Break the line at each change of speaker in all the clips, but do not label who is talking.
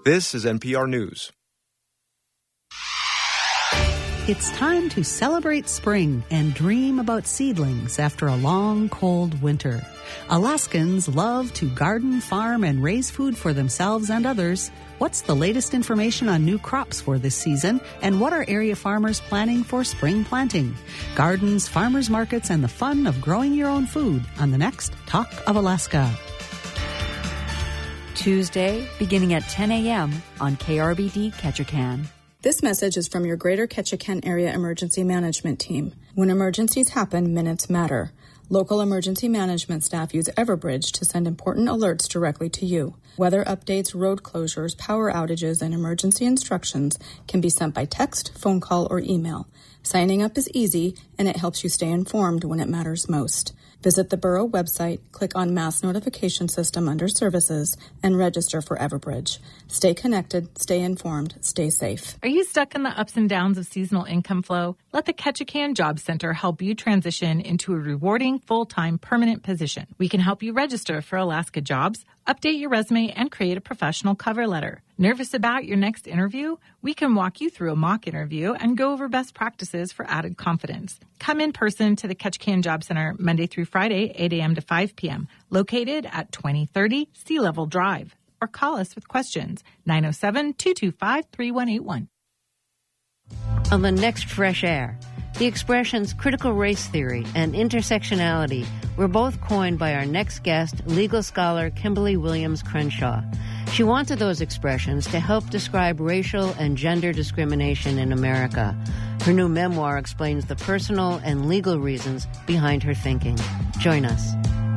This is NPR News.
It's time to celebrate spring and dream about seedlings after a long, cold winter. Alaskans love to garden, farm, and raise food for themselves and others. What's the latest information on new crops for this season, and what are area farmers planning for spring planting? Gardens, farmers markets, and the fun of growing your own food on the next Talk of Alaska.
Tuesday, beginning at 10 a.m. on KRBD Ketchikan.
This message is from your Greater Ketchikan Area Emergency Management Team. When emergencies happen, minutes matter. Local emergency management staff use Everbridge to send important alerts directly to you. Weather updates, road closures, power outages, and emergency instructions can be sent by text, phone call, or email. Signing up is easy, and it helps you stay informed when it matters most. Visit the Borough website, click on Mass Notification System under Services, and register for Everbridge. Stay connected, stay informed, stay safe.
Are you stuck in the ups and downs of seasonal income flow? Let the Ketchikan Job Center help you transition into a rewarding, full-time, permanent position. We can help you register for Alaska Jobs, update your resume, and create a professional cover letter. Nervous about your next interview? We can walk you through a mock interview and go over best practices for added confidence. Come in person to the Ketchikan Job Center Monday through Friday, 8 a.m. to 5 p.m., located at 2030 Sea Level Drive. Or call us with questions, 907-225-3181.
On the next Fresh Air, the expressions critical race theory and intersectionality were both coined by our next guest, legal scholar Kimberly Williams Crenshaw. She wanted those expressions to help describe racial and gender discrimination in America. Her new memoir explains the personal and legal reasons behind her thinking. Join us.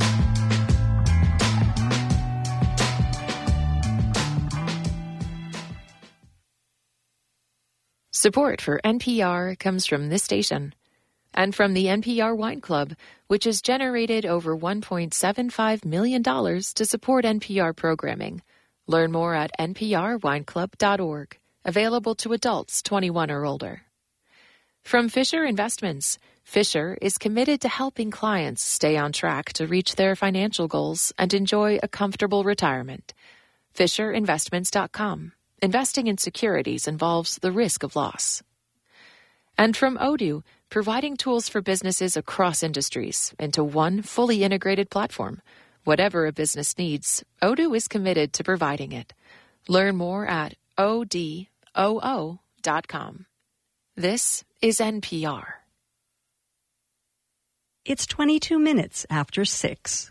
Support for NPR comes from this station and from the NPR Wine Club, which has generated over $1.75 million to support NPR programming. Learn more at nprwineclub.org. Available to adults 21 or older. From Fisher Investments, Fisher is committed to helping clients stay on track to reach their financial goals and enjoy a comfortable retirement. FisherInvestments.com. Investing in securities involves the risk of loss. And from Odoo, providing tools for businesses across industries into one fully integrated platform. Whatever a business needs, Odoo is committed to providing it. Learn more at odoo.com. This is NPR.
It's 22 minutes after 6.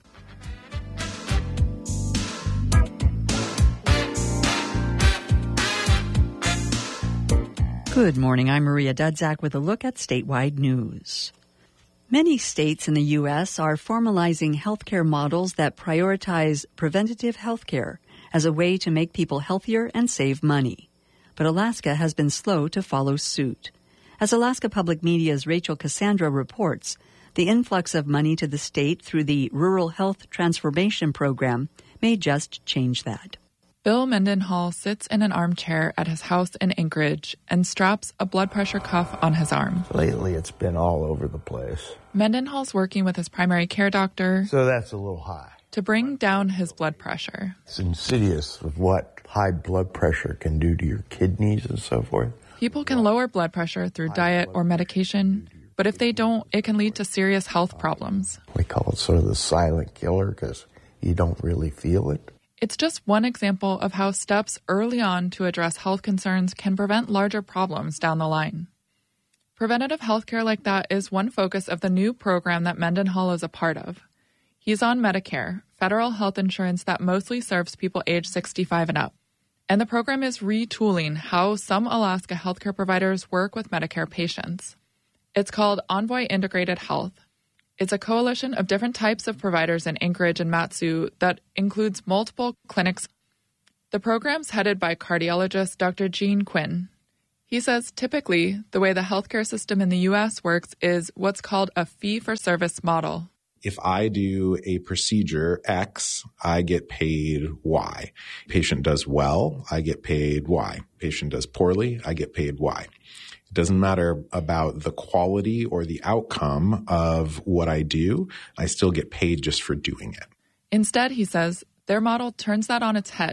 Good morning. I'm Maria Dudzak with a look at statewide news. Many states in the U.S. are formalizing healthcare models that prioritize preventative healthcare as a way to make people healthier and save money. But Alaska has been slow to follow suit. As Alaska Public Media's Rachel Cassandra reports, the influx of money to the state through the Rural Health Transformation Program may just change that.
Bill Mendenhall sits in an armchair at his house in Anchorage and straps a blood pressure cuff on his arm.
Lately, it's been all over the place.
Mendenhall's working with his primary care doctor.
So that's a little high.
To bring down his blood pressure.
It's insidious of what high blood pressure can do to your kidneys and so forth.
People can lower blood pressure through diet or medication, but if they don't, it can lead to serious health problems.
We call it sort of the silent killer because you don't really feel it.
It's just one example of how steps early on to address health concerns can prevent larger problems down the line. Preventative healthcare like that is one focus of the new program that Mendenhall is a part of. He's on Medicare, federal health insurance that mostly serves people age 65 and up. And the program is retooling how some Alaska healthcare providers work with Medicare patients. It's called Envoy Integrated Health. It's a coalition of different types of providers in Anchorage and Mat-Su that includes multiple clinics. The program's headed by cardiologist Dr. Gene Quinn. He says typically the way the healthcare system in the U.S. works is what's called a fee-for-service model.
If I do a procedure X, I get paid Y. Patient does well, I get paid Y. Patient does poorly, I get paid Y. It doesn't matter about the quality or the outcome of what I do. I still get paid just for doing it.
Instead, he says, their model turns that on its head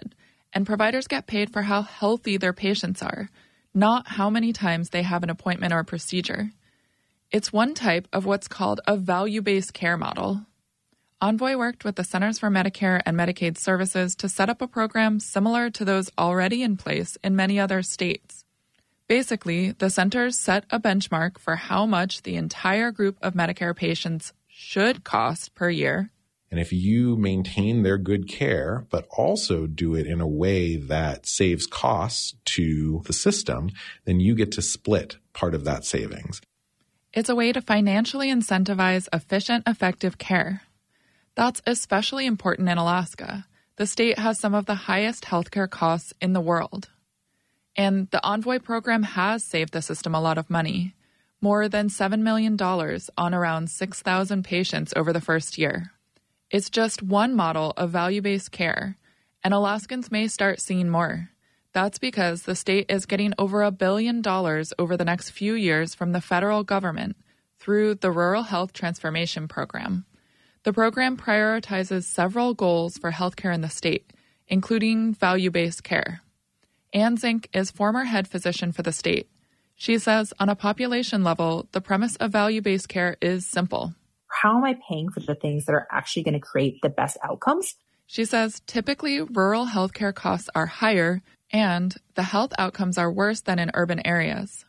and providers get paid for how healthy their patients are, not how many times they have an appointment or procedure. It's one type of what's called a value-based care model. Envoy worked with the Centers for Medicare and Medicaid Services to set up a program similar to those already in place in many other states. Basically, the centers set a benchmark for how much the entire group of Medicare patients should cost per year.
And if you maintain their good care, but also do it in a way that saves costs to the system, then you get to split part of that savings.
It's a way to financially incentivize efficient, effective care. That's especially important in Alaska. The state has some of the highest healthcare costs in the world. And the Envoy program has saved the system a lot of money, more than $7 million on around 6,000 patients over the first year. It's just one model of value-based care, and Alaskans may start seeing more. That's because the state is getting over $1 billion over the next few years from the federal government through the Rural Health Transformation Program. The program prioritizes several goals for healthcare in the state, including value-based care. Ann Zink is former head physician for the state. She says on a population level, the premise of value-based care is simple.
How am I paying for the things that are actually going to create the best outcomes?
She says typically rural healthcare costs are higher and the health outcomes are worse than in urban areas.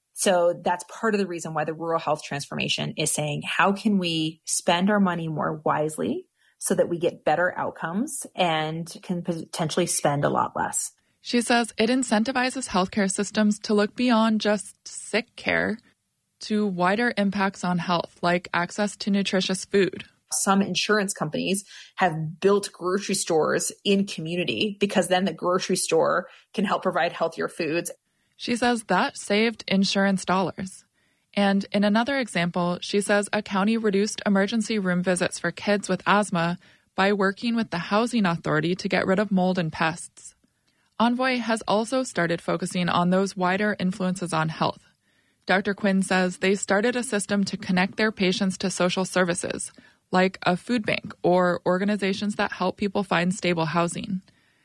So that's part of the reason why the Rural Health Transformation is saying, how can we spend our money more wisely so that we get better outcomes and can potentially spend a lot less?
She says it incentivizes healthcare systems to look beyond just sick care to wider impacts on health, like access to nutritious food.
Some insurance companies have built grocery stores in community because then the grocery store can help provide healthier foods.
She says that saved insurance dollars. And in another example, she says a county reduced emergency room visits for kids with asthma by working with the housing authority to get rid of mold and pests. Envoy has also started focusing on those wider influences on health. Dr. Quinn says they started a system to connect their patients to social services, like a food bank or organizations that help people find stable housing.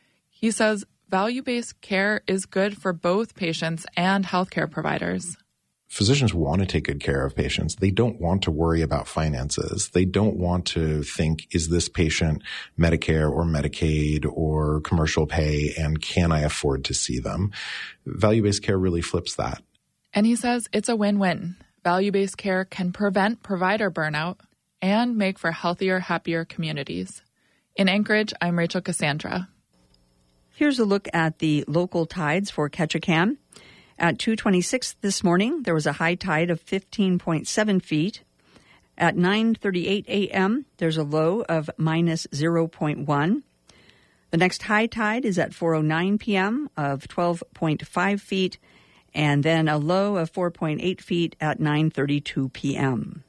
He says value-based care is good for both patients and healthcare providers.
Physicians want to take good care of patients. They don't want to worry about finances. They don't want to think, is this patient Medicare or Medicaid or commercial pay, and can I afford to see them? Value-based care really flips that.
And he says it's a win-win. Value-based care can prevent provider burnout and make for healthier, happier communities. In Anchorage, I'm Rachel Cassandra.
Here's a look at the local tides for Ketchikan. At 2:26 this morning, there was a high tide of 15.7 feet. At 9:38 a.m., there's a low of minus 0.1. The next high tide is at 4:09 p.m. of 12.5 feet, and then a low of 4.8 feet at 9:32 p.m.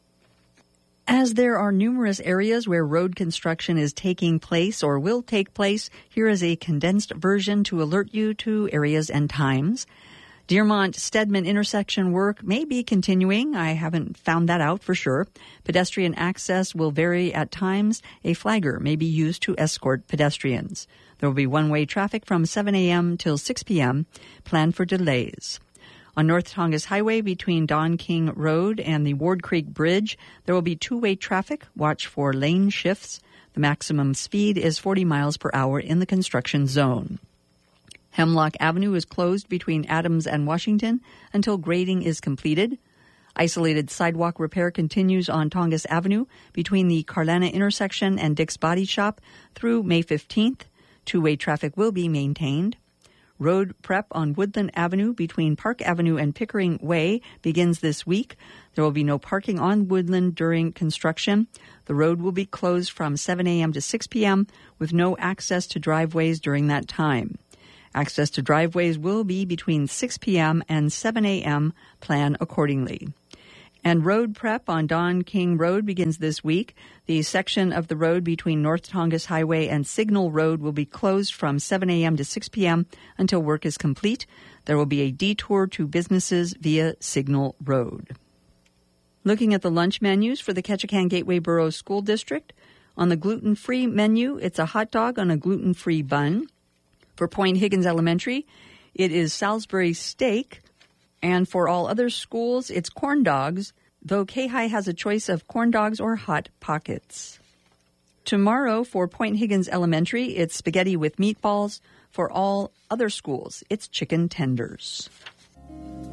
As there are numerous areas where road construction is taking place or will take place, here is a condensed version to alert you to areas and times. Dearmont-Stedman intersection work may be continuing. I haven't found that out for sure. Pedestrian access will vary at times. A flagger may be used to escort pedestrians. There will be one-way traffic from 7 a.m. till 6 p.m. Plan for delays. On North Tongass Highway between Don King Road and the Ward Creek Bridge, there will be two-way traffic. Watch for lane shifts. The maximum speed is 40 miles per hour in the construction zone. Hemlock Avenue is closed between Adams and Washington until grading is completed. Isolated sidewalk repair continues on Tongass Avenue between the Carlana intersection and Dick's Body Shop through May 15th. Two-way traffic will be maintained. Road prep on Woodland Avenue between Park Avenue and Pickering Way begins this week. There will be no parking on Woodland during construction. The road will be closed from 7 a.m. to 6 p.m. with no access to driveways during that time. Access to driveways will be between 6 p.m. and 7 a.m. Plan accordingly. And road prep on Don King Road begins this week. The section of the road between North Tongass Highway and Signal Road will be closed from 7 a.m. to 6 p.m. until work is complete. There will be a detour to businesses via Signal Road. Looking at the lunch menus for the Ketchikan Gateway Borough School District. On the gluten-free menu, it's a hot dog on a gluten-free bun. For Point Higgins Elementary, it is Salisbury steak. And for all other schools, it's corn dogs, though K-High has a choice of corn dogs or Hot Pockets. Tomorrow, for Point Higgins Elementary, it's spaghetti with meatballs. For all other schools, it's chicken tenders.